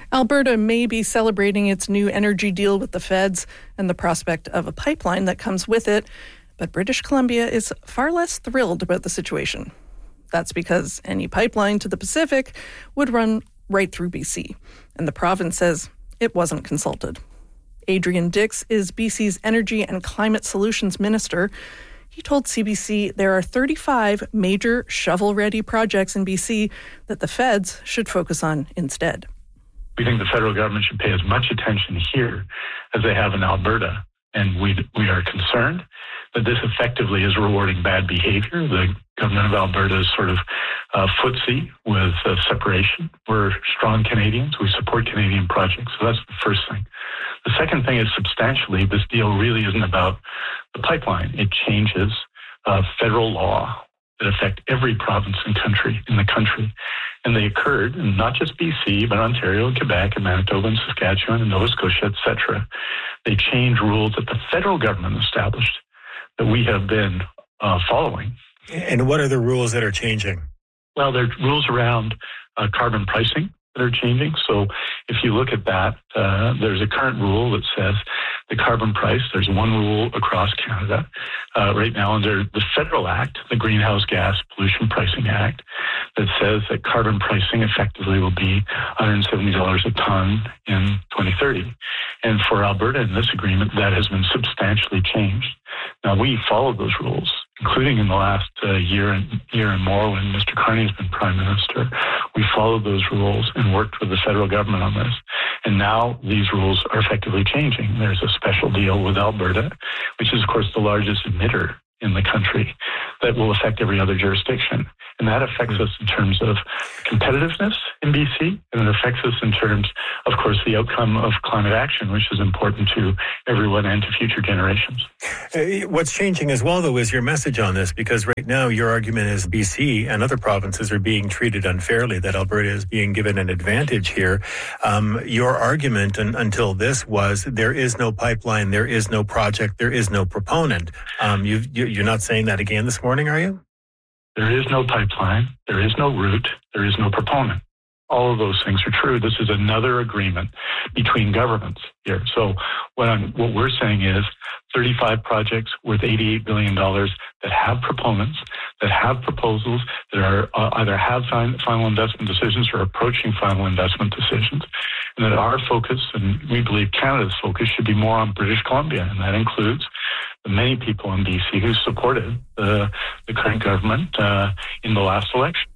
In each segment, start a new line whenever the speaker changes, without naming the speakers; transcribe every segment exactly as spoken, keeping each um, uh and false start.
Alberta may be celebrating its new energy deal with the feds and the prospect of a pipeline that comes with it, but British Columbia is far less thrilled about the situation. That's because any pipeline to the Pacific would run right through B C, and the province says it wasn't consulted. Adrian Dix is B C's Energy and Climate Solutions Minister. He told C B C there are thirty-five major shovel-ready projects in B C that the feds should focus on instead.
We think the federal government should pay as much attention here as they have in Alberta, and we we are concerned that this effectively is rewarding bad behavior. The government of Alberta is sort of uh, footsie with uh, separation. We're strong Canadians. We support Canadian projects. So that's the first thing. The second thing is substantially, this deal really isn't about the pipeline. It changes uh, federal law that affect every province and country in the country. And they occurred in not just B C, but Ontario and Quebec and Manitoba and Saskatchewan and Nova Scotia, et cetera. They changed rules that the federal government established that we have been uh, following.
And what are the rules that are changing?
Well, there are rules around uh, carbon pricing that are changing. So if you look at that, uh, there's a current rule that says the carbon price, there's one rule across Canada uh, right now under the federal act, the Greenhouse Gas Pollution Pricing Act, that says that carbon pricing effectively will be one hundred seventy dollars a ton in twenty thirty. And for Alberta in this agreement, that has been substantially changed. Now, we followed those rules, including in the last uh, year and year and more when Mister Carney has been Prime Minister. We followed those rules and worked with the federal government on this. And now these rules are effectively changing. There's a special deal with Alberta, which is, of course, the largest emitter in the country, that will affect every other jurisdiction. And that affects us in terms of competitiveness in B C, and it affects us in terms, of course, the outcome of climate action, which is important to everyone and to future generations.
Uh, what's changing as well, though, is your message on this, because right now your argument is B C and other provinces are being treated unfairly, that Alberta is being given an advantage here. Um, your argument un- until this was there is no pipeline, there is no project, there is no proponent. Um, you've, you, you're not saying that again this morning, are you?
There is no pipeline, there is no route, there is no proponent. All of those things are true. This is another agreement between governments here. So what, I'm, what we're saying is thirty-five projects worth eighty-eight billion dollars that have proponents, that have proposals, that are uh, either have final investment decisions or approaching final investment decisions, and that our focus, and we believe Canada's focus, should be more on British Columbia, and that includes the many people in B C who supported the, the current government uh, in the last election.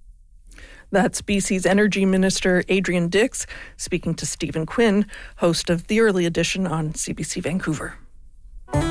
That's B C's Energy Minister Adrian Dix speaking to Stephen Quinn, host of The Early Edition on C B C Vancouver.